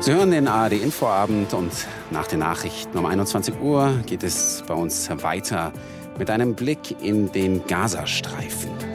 Sie hören den ARD-Infoabend und nach den Nachrichten um 21 Uhr geht es bei uns weiter mit einem Blick in den Gazastreifen.